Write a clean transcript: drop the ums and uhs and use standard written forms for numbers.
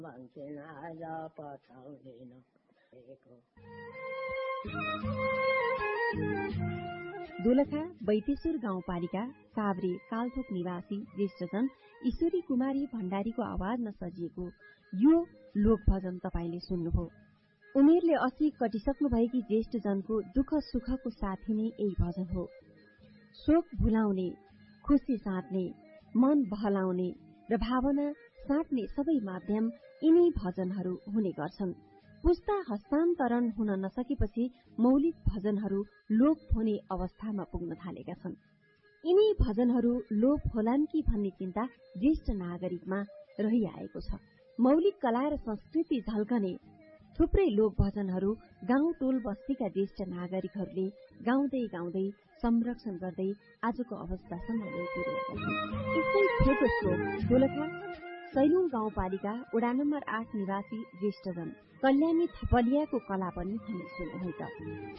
दोलखा बैतेश्वर गाउँपालिका काभ्रे कालथोक निवासी ज्येष्ठजन ईश्वरी कुमारी भण्डारीको आवाजमा सजिएको यो लोक भजन तपाईले सुन्नुभयो। उमेरले 80 कटिसक्नु भएकी ज्येष्ठजनको दुःख सुखको साथी नै यही भजन हो। शोक भुलाउने, खुशी साट्ने, मन बहलाउने र भावना साट्ने सबै माध्यम यिनै भजनहरू हुने गर्छन्। पुस्ता हस्तान्तरण हुन नसकेपछि मौलिक भजनहरू लोप हुने अवस्थामा पुग्न थालेका छन्। यिनै भजनहरू लोप होलान् कि भन्ने चिन्ता ज्येष्ठ नागरिकमा रहिआएको छ। मौलिक कला र संस्कृति झल्कने थुप्रै लोक भजनहरू गाउँ टोल बस्तीका ज्येष्ठ नागरिकहरूले गाउँदै गाउँदै संरक्षण गर्दै आजको अवस्थासम्म ल्याइपुर्याएका छन्। यस्तै छोटो श्लोक दोलखा सैलुङ गाउँपालिका वडा नम्बर 8 निवासी ज्येष्ठजन कल्याणी थपलियाको कला पनि हामी सुन्यौं।